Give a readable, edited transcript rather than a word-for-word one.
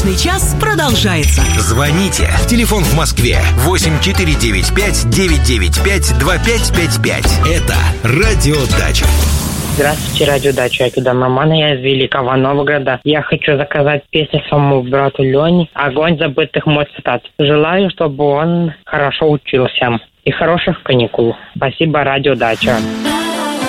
Солнечный час продолжается. Звоните. Телефон в Москве 8495-995-2555. Это «Радио Дача». Здравствуйте, радио Дача. Я Кида Мамана, я из Великого Новгорода. Я хочу заказать песню своему брату Лене «Огонь забытых мой цитат». Желаю, чтобы он хорошо учился и хороших каникул. Спасибо, радио Дача.